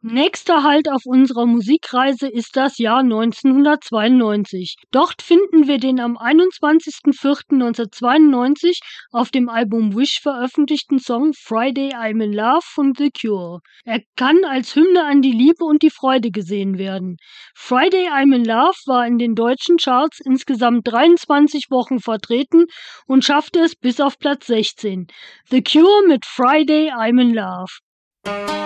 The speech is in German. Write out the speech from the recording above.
Nächster Halt auf unserer Musikreise ist das Jahr 1992. Dort finden wir den am 21.04.1992 auf dem Album Wish veröffentlichten Song Friday I'm in Love von The Cure. Er kann als Hymne an die Liebe und die Freude gesehen werden. Friday I'm in Love war in den deutschen Charts insgesamt 23 Wochen vertreten und schaffte es bis auf Platz 16. The Cure mit Friday I'm in Love.